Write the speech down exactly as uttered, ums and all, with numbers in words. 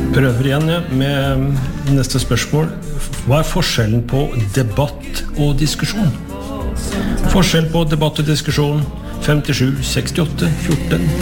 Prøver igjen ja, med neste spørsmål. Hva er forskjellen på debatt og diskusjon? Forskjell på debatt og diskusjon femtisju sekstiåtte fjorten